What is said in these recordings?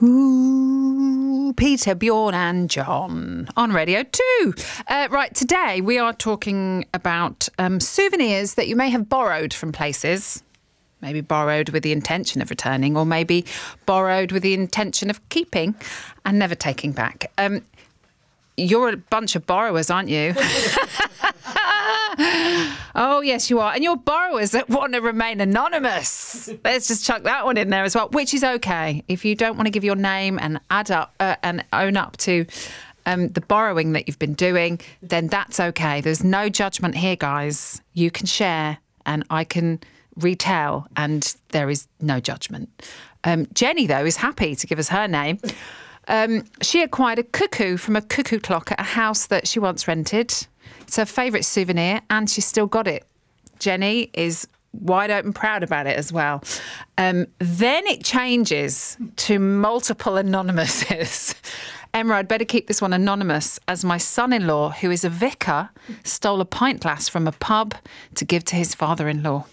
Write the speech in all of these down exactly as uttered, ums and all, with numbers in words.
Ooh, Peter, Bjorn and John on Radio two. Uh, right, today we are talking about um, souvenirs that you may have borrowed from places. Maybe borrowed with the intention of returning, or maybe borrowed with the intention of keeping and never taking back. Um, you're a bunch of borrowers, aren't you? Oh, yes, you are. And you're borrowers that want to remain anonymous. Let's just chuck that one in there as well, which is okay. If you don't want to give your name and add up uh, and own up to um, the borrowing that you've been doing, then that's okay. There's no judgment here, guys. You can share and I can retell, and there is no judgment. Um, Jenny, though, is happy to give us her name. Um, she acquired a cuckoo from a cuckoo clock at a house that she once rented. It's her favourite souvenir, and she's still got it. Jenny is wide open proud about it as well. Um, then it changes to multiple anonymouses. Emma, I'd better keep this one anonymous, as my son-in-law, who is a vicar, stole a pint glass from a pub to give to his father-in-law.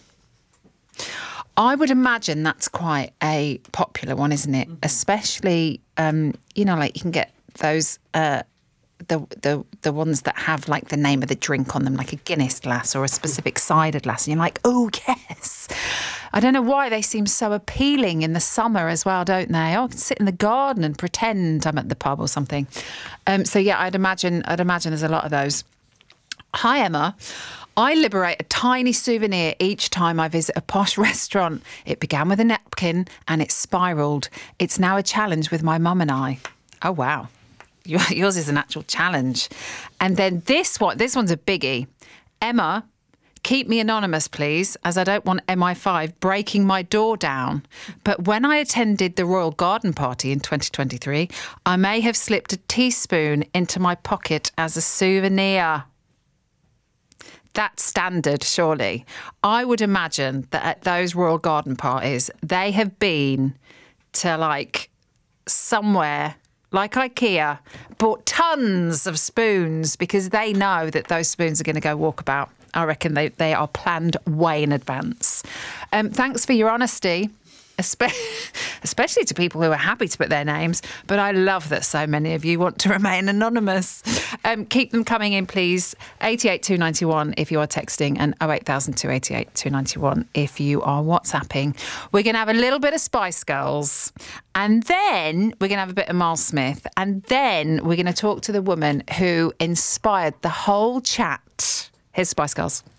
I would imagine that's quite a popular one, isn't it? Mm-hmm. Especially, um, you know, like you can get those... Uh, The, the the ones that have like the name of the drink on them, like a Guinness glass or a specific cider glass, and you're like, oh yes. I don't know why they seem so appealing in the summer as well, don't they? Oh, I can sit in the garden and pretend I'm at the pub or something. Um, so yeah, I'd imagine I'd imagine there's a lot of those. Hi Emma, I liberate a tiny souvenir each time I visit a posh restaurant. It began with a napkin and it spiralled. It's now a challenge with my mum and I. Oh wow. Yours is an actual challenge. And then this one, this one's a biggie. Emma, keep me anonymous, please, as I don't want M I five breaking my door down. But when I attended the Royal Garden Party in twenty twenty-three, I may have slipped a teaspoon into my pocket as a souvenir. That's standard, surely. I would imagine that at those Royal Garden parties, they have been to like somewhere... like IKEA, bought tons of spoons because they know that those spoons are going to go walkabout. I reckon they, they are planned way in advance. Um, thanks for your honesty, especially to people who are happy to put their names. But I love that so many of you want to remain anonymous. Um, keep them coming in, please. eight eight two nine one if you are texting, and oh eight thousand two eight eight two nine one if you are WhatsApping. We're going to have a little bit of Spice Girls, and then we're going to have a bit of Miles Smith, and then we're going to talk to the woman who inspired the whole chat. Here's Spice Girls.